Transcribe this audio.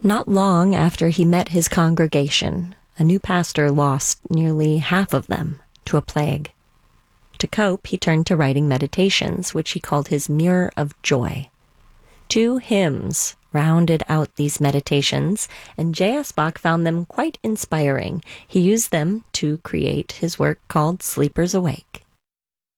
Not long after he met his congregation, a new pastor lost nearly half of them to a plague. To cope, he turned to writing meditations, which he called his Mirror of Joy. 2 hymns rounded out these meditations, and J.S. Bach found them quite inspiring. He used them to create his work called Sleepers Awake.